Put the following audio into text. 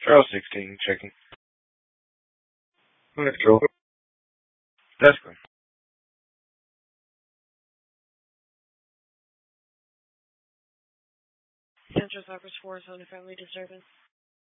Trail 16, checking. Control. That's good. Central Cypress 4 is on a family disturbance.